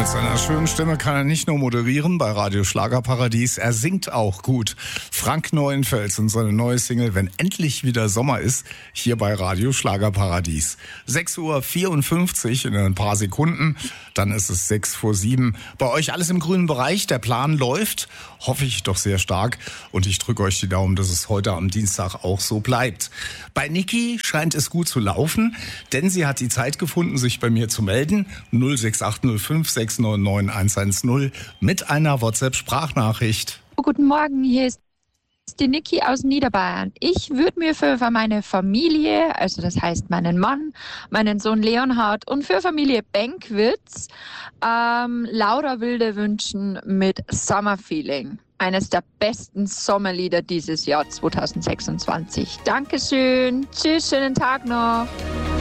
Mit seiner schönen Stimme kann er nicht nur moderieren bei Radio Schlagerparadies, er singt auch gut. Frank Neuenfels und seine neue Single Wenn endlich wieder Sommer ist, hier bei Radio Schlagerparadies. 6:54 Uhr in ein paar Sekunden, dann ist es 6:07 Uhr. Bei euch alles im grünen Bereich, der Plan läuft, hoffe ich doch sehr stark. Und ich drücke euch die Daumen, dass es heute am Dienstag auch so bleibt. Bei Niki scheint es gut zu laufen, denn sie hat die Zeit gefunden, sich bei mir zu melden. 06805 699 110 mit einer WhatsApp-Sprachnachricht. Guten Morgen, hier ist die Niki aus Niederbayern. Ich würde mir für meine Familie, also das heißt meinen Mann, meinen Sohn Leonhard und für Familie Benkwitz Laura Wilde wünschen mit Summer Feeling. Eines der besten Sommerlieder dieses Jahr 2026. Dankeschön. Tschüss, schönen Tag noch.